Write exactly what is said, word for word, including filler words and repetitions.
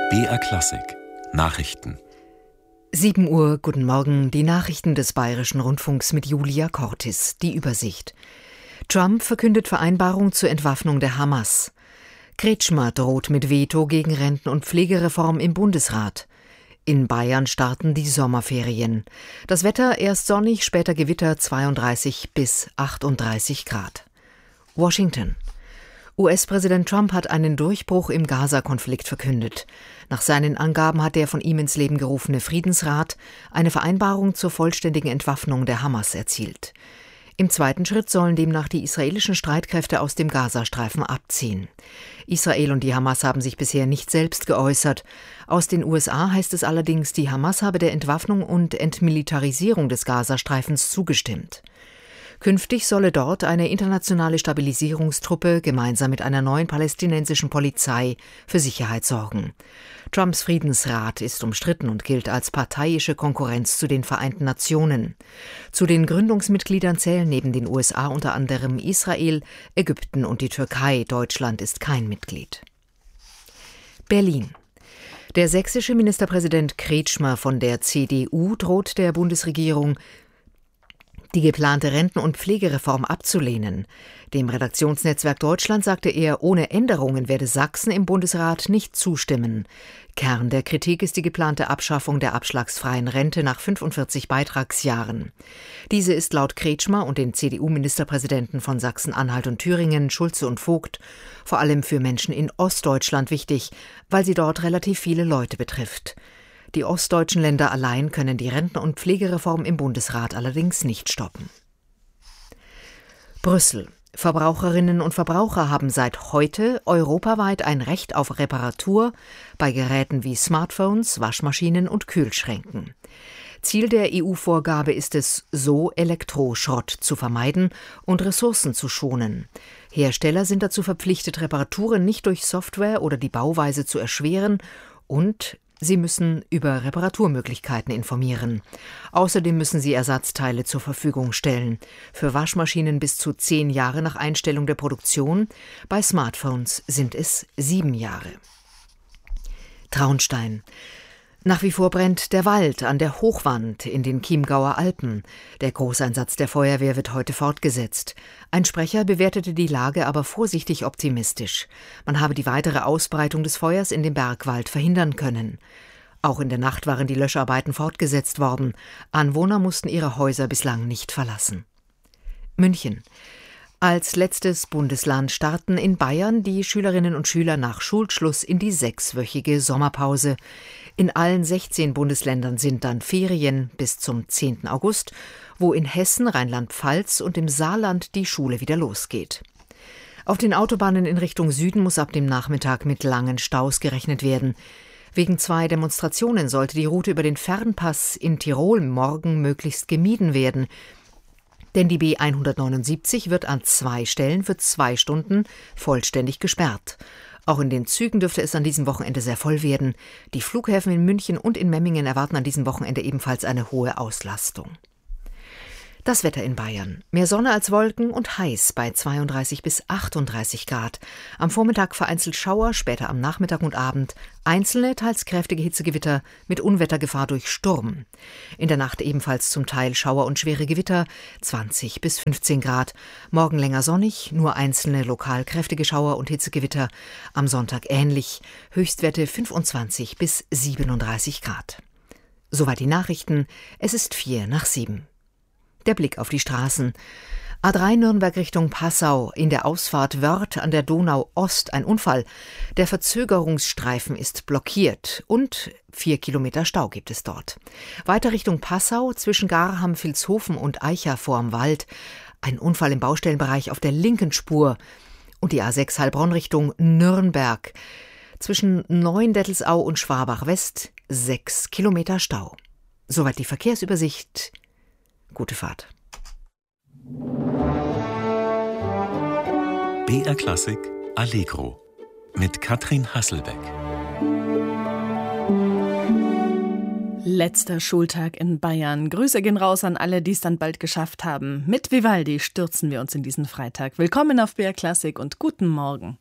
B R Klassik Nachrichten. sieben Uhr, guten Morgen, die Nachrichten des Bayerischen Rundfunks mit Julia Cortis, die Übersicht. Trump verkündet Vereinbarung zur Entwaffnung der Hamas. Kretschmer droht mit Veto gegen Renten- und Pflegereform im Bundesrat. In Bayern starten die Sommerferien. Das Wetter erst sonnig, später Gewitter, zweiunddreißig bis achtunddreißig Grad. Washington. U S-Präsident Trump hat einen Durchbruch im Gaza-Konflikt verkündet. Nach seinen Angaben hat der von ihm ins Leben gerufene Friedensrat eine Vereinbarung zur vollständigen Entwaffnung der Hamas erzielt. Im zweiten Schritt sollen demnach die israelischen Streitkräfte aus dem Gazastreifen abziehen. Israel und die Hamas haben sich bisher nicht selbst geäußert. Aus den U S A heißt es allerdings, die Hamas habe der Entwaffnung und Entmilitarisierung des Gazastreifens zugestimmt. Künftig solle dort eine internationale Stabilisierungstruppe gemeinsam mit einer neuen palästinensischen Polizei für Sicherheit sorgen. Trumps Friedensrat ist umstritten und gilt als parteiische Konkurrenz zu den Vereinten Nationen. Zu den Gründungsmitgliedern zählen neben den U S A unter anderem Israel, Ägypten und die Türkei. Deutschland ist kein Mitglied. Berlin. Der sächsische Ministerpräsident Kretschmer von der C D U droht der Bundesregierung, die geplante Renten- und Pflegereform abzulehnen. Dem Redaktionsnetzwerk Deutschland sagte er, ohne Änderungen werde Sachsen im Bundesrat nicht zustimmen. Kern der Kritik ist die geplante Abschaffung der abschlagsfreien Rente nach fünfundvierzig Beitragsjahren. Diese ist laut Kretschmer und den C D U-Ministerpräsidenten von Sachsen-Anhalt und Thüringen, Schulze und Vogt, vor allem für Menschen in Ostdeutschland wichtig, weil sie dort relativ viele Leute betrifft. Die ostdeutschen Länder allein können die Renten- und Pflegereform im Bundesrat allerdings nicht stoppen. Brüssel. Verbraucherinnen und Verbraucher haben seit heute europaweit ein Recht auf Reparatur bei Geräten wie Smartphones, Waschmaschinen und Kühlschränken. Ziel der E U-Vorgabe ist es, so Elektroschrott zu vermeiden und Ressourcen zu schonen. Hersteller sind dazu verpflichtet, Reparaturen nicht durch Software oder die Bauweise zu erschweren, und sie müssen über Reparaturmöglichkeiten informieren. Außerdem müssen sie Ersatzteile zur Verfügung stellen. Für Waschmaschinen bis zu zehn Jahre nach Einstellung der Produktion. Bei Smartphones sind es sieben Jahre. Traunstein. Nach wie vor brennt der Wald an der Hochwand in den Chiemgauer Alpen. Der Großeinsatz der Feuerwehr wird heute fortgesetzt. Ein Sprecher bewertete die Lage aber vorsichtig optimistisch. Man habe die weitere Ausbreitung des Feuers in den Bergwald verhindern können. Auch in der Nacht waren die Löscharbeiten fortgesetzt worden. Anwohner mussten ihre Häuser bislang nicht verlassen. München. Als letztes Bundesland starten in Bayern die Schülerinnen und Schüler nach Schulschluss in die sechswöchige Sommerpause. In allen sechzehn Bundesländern sind dann Ferien bis zum zehnten August, wo in Hessen, Rheinland-Pfalz und im Saarland die Schule wieder losgeht. Auf den Autobahnen in Richtung Süden muss ab dem Nachmittag mit langen Staus gerechnet werden. Wegen zwei Demonstrationen sollte die Route über den Fernpass in Tirol morgen möglichst gemieden werden. Denn die B hundertneunundsiebzig wird an zwei Stellen für zwei Stunden vollständig gesperrt. Auch in den Zügen dürfte es an diesem Wochenende sehr voll werden. Die Flughäfen in München und in Memmingen erwarten an diesem Wochenende ebenfalls eine hohe Auslastung. Das Wetter in Bayern. Mehr Sonne als Wolken und heiß bei zweiunddreißig bis achtunddreißig Grad. Am Vormittag vereinzelt Schauer, später am Nachmittag und Abend einzelne, teils kräftige Hitzegewitter mit Unwettergefahr durch Sturm. In der Nacht ebenfalls zum Teil Schauer und schwere Gewitter, zwanzig bis fünfzehn Grad. Morgen länger sonnig, nur einzelne lokal kräftige Schauer und Hitzegewitter. Am Sonntag ähnlich, Höchstwerte fünfundzwanzig bis siebenunddreißig Grad. Soweit die Nachrichten, es ist vier nach sieben. Der Blick auf die Straßen. A drei Nürnberg Richtung Passau, in der Ausfahrt Wörth an der Donau Ost ein Unfall. Der Verzögerungsstreifen ist blockiert und vier Kilometer Stau gibt es dort. Weiter Richtung Passau, zwischen Garham, Vilshofen und Eicha vorm Wald. Ein Unfall im Baustellenbereich auf der linken Spur. Und die A sechs Heilbronn Richtung Nürnberg. Zwischen Neuendettelsau und Schwabach West sechs Kilometer Stau. Soweit die Verkehrsübersicht. Gute Fahrt. B R Klassik Allegro mit Katrin Hasselbeck. Letzter Schultag in Bayern. Grüße gehen raus an alle, die es dann bald geschafft haben. Mit Vivaldi stürzen wir uns in diesen Freitag. Willkommen auf B R Klassik und guten Morgen.